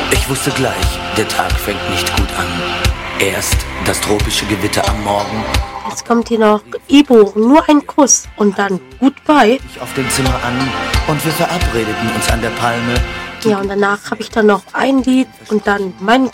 Ich wusste gleich, der Tag fängt nicht gut an. Erst das tropische Gewitter am Morgen. Jetzt kommt hier noch Ibo, nur ein Kuss und dann Goodbye. Ich auf dem Zimmer an und wir verabredeten uns an der Palme. Ja, und danach habe ich dann noch ein Lied und dann mein